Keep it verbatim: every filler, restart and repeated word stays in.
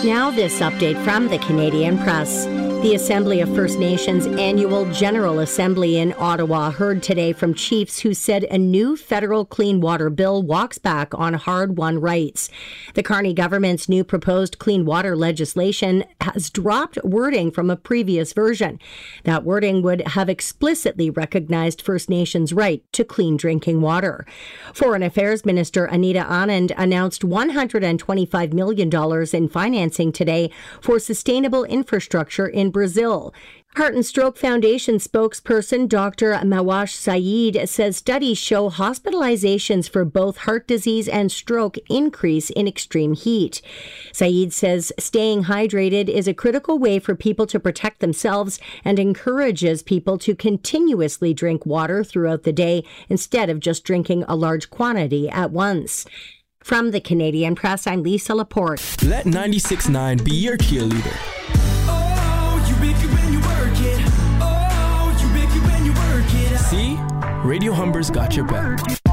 Now this update from the Canadian Press. The Assembly of First Nations annual General Assembly in Ottawa heard today from chiefs who said a new federal clean water bill walks back on hard-won rights. The Carney government's new proposed clean water legislation has dropped wording from a previous version. That wording would have explicitly recognized First Nations' right to clean drinking water. Foreign Affairs Minister Anita Anand announced one hundred twenty-five million dollars in financing today for sustainable infrastructure in Brazil. Heart and Stroke Foundation spokesperson Doctor Mawash Saeed says studies show hospitalizations for both heart disease and stroke increase in extreme heat. Saeed says staying hydrated is a critical way for people to protect themselves and encourages people to continuously drink water throughout the day instead of just drinking a large quantity at once. From the Canadian Press, I'm Lisa Laporte. Let ninety-six point nine be your cheerleader. See? Radio Humber's got your back.